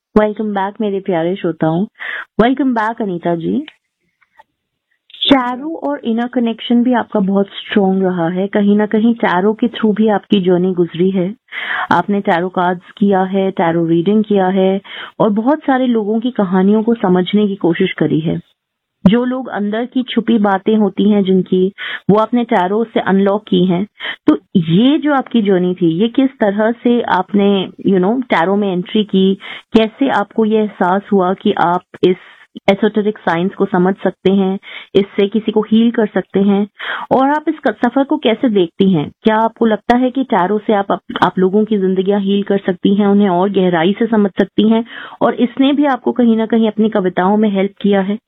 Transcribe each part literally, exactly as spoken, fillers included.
Welcome back मेरे प्यारे श्रोताओं। वेलकम बैक अनीता जी। टैरो और इनर कनेक्शन भी आपका बहुत स्ट्रॉन्ग रहा है। कहीं ना कहीं टैरो के थ्रू भी आपकी जर्नी गुजरी है। आपने टैरो कार्ड्स किया है, टैरो रीडिंग किया है और बहुत सारे लोगों की कहानियों को समझने की कोशिश करी है। जो लोग अंदर की छुपी बातें होती हैं जिनकी, वो आपने टैरो से अनलॉक की हैं। तो ये जो आपकी जर्नी थी, ये किस तरह से आपने यू नो टैरो में एंट्री की, कैसे आपको ये एहसास हुआ कि आप इस एसोटेरिक साइंस को समझ सकते हैं, इससे किसी को हील कर सकते हैं, और आप इस सफर को कैसे देखती हैं? क्या आपको लगता है कि टैरो से आप आप लोगों की जिंदगियां हील कर सकती हैं, उन्हें और गहराई से समझ सकती हैं, और इसने भी आपको कहीं ना कहीं अपनी कविताओं में हेल्प किया है?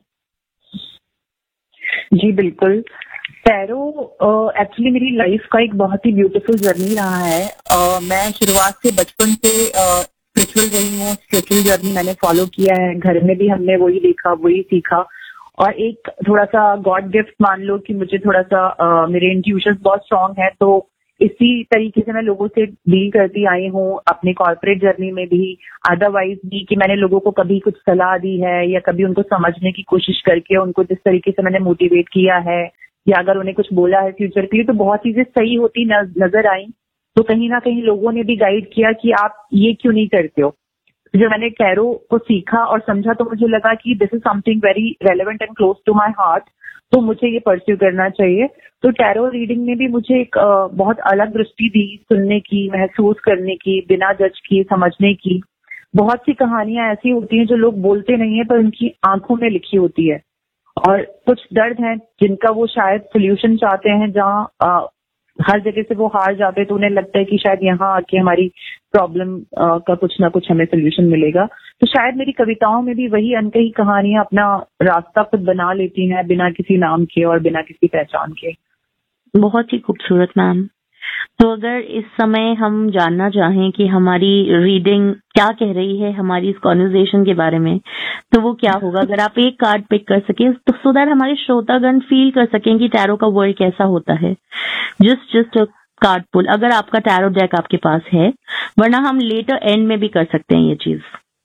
जी बिल्कुल। टैरो एक्चुअली uh, मेरी लाइफ का एक बहुत ही ब्यूटीफुल जर्नी रहा है। uh, मैं शुरुआत से बचपन से स्पिरिचुअल uh, रही हूँ। स्पिरिचुअल जर्नी मैंने फॉलो किया है। घर में भी हमने वही देखा, वही सीखा, और एक थोड़ा सा गॉड गिफ्ट मान लो कि मुझे थोड़ा सा uh, मेरे इंट्यूशंस बहुत स्ट्रांग है। तो इसी तरीके से मैं लोगों से डील करती आई हूँ अपनी कॉर्पोरेट जर्नी में भी, अदरवाइज भी, कि मैंने लोगों को कभी कुछ सलाह दी है या कभी उनको समझने की कोशिश करके उनको जिस तरीके से मैंने मोटिवेट किया है, या अगर उन्हें कुछ बोला है फ्यूचर के लिए, तो बहुत चीजें सही होती नजर आई। तो कहीं ना कहीं लोगों ने भी गाइड किया कि आप ये क्यों नहीं करते हो। जब मैंने टैरो को सीखा और समझा तो मुझे लगा कि this is something very relevant and close to my heart, तो मुझे ये परस्यू करना चाहिए। तो टैरो रीडिंग ने भी मुझे एक बहुत अलग दृष्टि दी, सुनने की, महसूस करने की, बिना जज किए समझने की। बहुत सी कहानियां ऐसी होती हैं जो लोग बोलते नहीं है पर उनकी आंखों में लिखी होती है, और कुछ दर्द हैं जिनका वो शायद सोल्यूशन चाहते हैं, जहाँ हर जगह से वो हार जाते हैं, तो उन्हें लगता है कि शायद यहाँ आके हमारी प्रॉब्लम का कुछ ना कुछ हमें सोल्यूशन मिलेगा। तो शायद मेरी कविताओं में भी वही अनकही कहानियां अपना रास्ता खुद बना लेती हैं, बिना किसी नाम के और बिना किसी पहचान के। बहुत ही खूबसूरत मैम। तो अगर इस समय हम जानना चाहें कि हमारी रीडिंग क्या कह रही है हमारी इस कॉन्वर्सेशन के बारे में, तो वो क्या होगा? अगर आप एक कार्ड पिक कर सके तो सो दैट हमारे श्रोतागण फील कर सकें कि टैरो का वर्ल्ड कैसा होता है। जस्ट जस्ट कार्ड पुल, अगर आपका टैरो डेक आपके पास है, वरना हम लेटर एंड में भी कर सकते हैं ये चीज।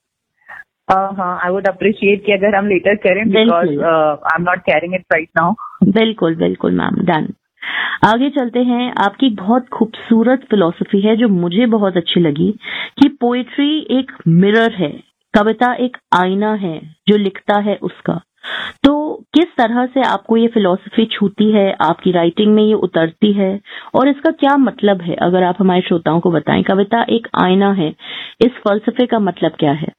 हाँ, आई वुड अप्रिशिएट कि अगर हम लेटर करें, because I am not carrying it right now. बिल्कुल बिल्कुल मैम, डन। आगे चलते हैं। आपकी बहुत खूबसूरत फिलॉसफी है जो मुझे बहुत अच्छी लगी कि पोएट्री एक मिरर है, कविता एक आईना है जो लिखता है उसका। तो किस तरह से आपको ये फिलॉसफी छूती है, आपकी राइटिंग में ये उतरती है, और इसका क्या मतलब है? अगर आप हमारे श्रोताओं को बताएं, कविता एक आईना है, इस फलसफे का मतलब क्या है?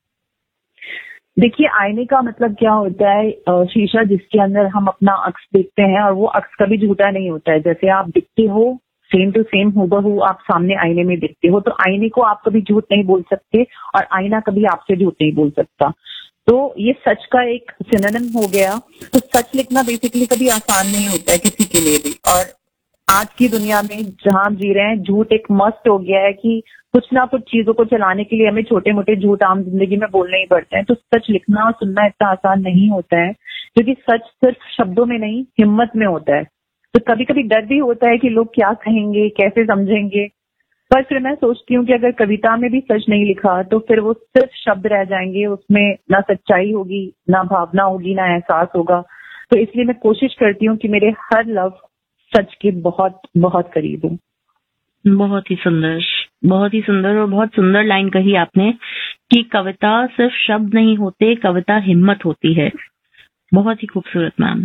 देखिए, आईने का मतलब क्या होता है? शीशा जिसके अंदर हम अपना अक्स देखते हैं, और वो अक्स कभी झूठा नहीं होता है। जैसे आप दिखते हो सेम टू सेम हूबहू आप सामने आईने में दिखते हो, तो आईने को आप कभी झूठ नहीं बोल सकते और आईना कभी आपसे झूठ नहीं बोल सकता। तो ये सच का एक सिनोनिम हो गया। तो सच लिखना बेसिकली कभी आसान नहीं होता है किसी के लिए भी, और आज की दुनिया में जहां हम जी रहे हैं, झूठ एक मस्ट हो गया है कि कुछ ना कुछ चीजों को चलाने के लिए हमें छोटे मोटे झूठ आम जिंदगी में बोलने ही पड़ते हैं। तो सच लिखना और सुनना इतना आसान नहीं होता है, क्योंकि सच सिर्फ शब्दों में नहीं, हिम्मत में होता है। तो कभी कभी डर भी होता है कि लोग क्या कहेंगे, कैसे समझेंगे। पर फिर मैं सोचती हूँ कि अगर कविता में भी सच नहीं लिखा तो फिर वो सिर्फ शब्द रह जाएंगे, उसमें ना सच्चाई होगी, ना भावना होगी, ना एहसास होगा। तो इसलिए मैं कोशिश करती हूँ कि मेरे हर लफ्ज सच के बहुत बहुत करीब हूँ। बहुत ही सुंदर, बहुत ही सुंदर और बहुत सुंदर लाइन कही आपने कि कविता सिर्फ शब्द नहीं होते, कविता हिम्मत होती है। बहुत ही खूबसूरत मैम।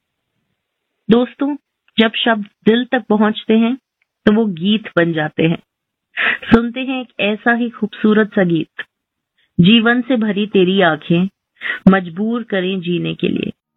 दोस्तों, जब शब्द दिल तक पहुंचते हैं तो वो गीत बन जाते हैं। सुनते हैं एक ऐसा ही खूबसूरत सा गीत। जीवन से भरी तेरी आंखें मजबूर करें जीने के लिए,